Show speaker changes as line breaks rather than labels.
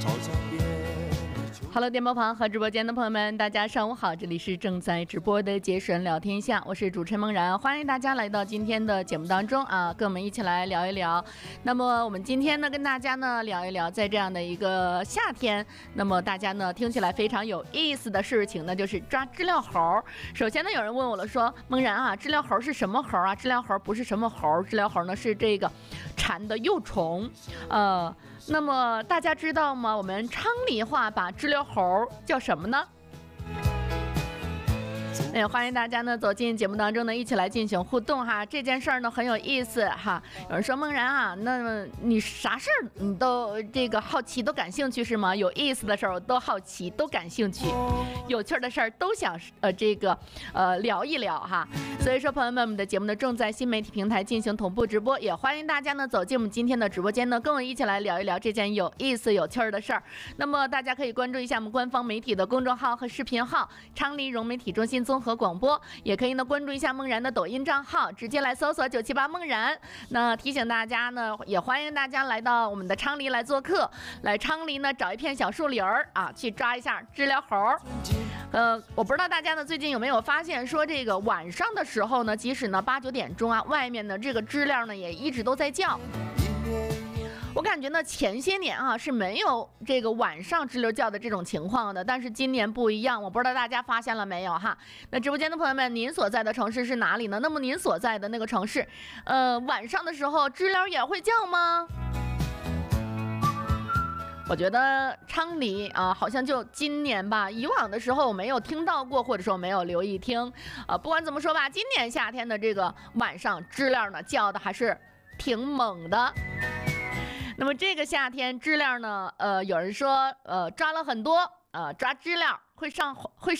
Hello， 电波旁和直播间的朋友们，大家上午好，这里是正在直播的杰神聊天下，我是主持人梦然，欢迎大家来到今天的节目当中啊，跟我们一起来聊一聊。那么我们今天呢，跟大家呢聊一聊，在这样的一个夏天，那么大家呢听起来非常有意思的事情呢，就是抓知了猴。首先呢，有人问我了，说梦然啊，知了猴是什么猴啊？知了猴不是什么猴，知了猴呢是这个蝉的幼虫，那么大家知道吗？我们昌黎话把知了猴叫什么呢？也欢迎大家呢走进节目当中呢，一起来进行互动哈。这件事儿呢很有意思哈。有人说梦然啊，那你啥事儿你都这个好奇都感兴趣是吗？有意思的事儿我都好奇都感兴趣，有趣的事儿都想聊一聊哈。所以说朋友们，我们的节目呢正在新媒体平台进行同步直播，也欢迎大家呢走进我们今天的直播间呢，跟我一起来聊一聊这件有意思有趣的事儿。那么大家可以关注一下我们官方媒体的公众号和视频号昌黎融媒体中心综合广播，也可以呢关注一下梦然的抖音账号，直接来搜索978梦然。那提醒大家呢，也欢迎大家来到我们的昌黎来做客，来昌黎呢找一片小树林儿啊，去抓一下知了猴。我不知道大家呢最近有没有发现，说这个晚上的时候呢，即使呢8、9点钟啊，外面的这个知了呢也一直都在叫。我感觉呢前些年啊是没有这个晚上知了叫的这种情况的，但是今年不一样，我不知道大家发现了没有哈。那直播间的朋友们，您所在的城市是哪里呢？那么您所在的那个城市晚上的时候知了也会叫吗？我觉得昌黎啊，好像就今年吧，以往的时候我没有听到过，或者说没有留意听不管怎么说吧，今年夏天的这个晚上知了呢叫的还是挺猛的。那么这个夏天知了呢有人说抓了很多抓知了会上